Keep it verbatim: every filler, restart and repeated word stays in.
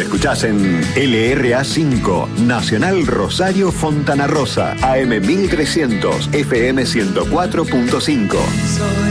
escuchás en L R A cinco, Nacional Rosario Fontana Rosa, A M mil trescientos, F M ciento cuatro punto cinco.